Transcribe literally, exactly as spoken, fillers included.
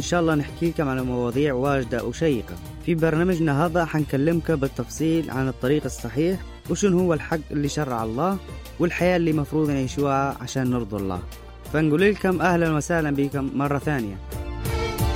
إن شاء الله نحكي لكم على مواضيع واجدة وشيقة. في برنامجنا هذا حنكلمك بالتفصيل عن الطريق الصحيح، وشن هو الحق اللي شرع الله، والحياة اللي مفروض نعيشوها عشان نرضي الله. فنقول لكم أهلا وسهلا بكم مرة ثانية.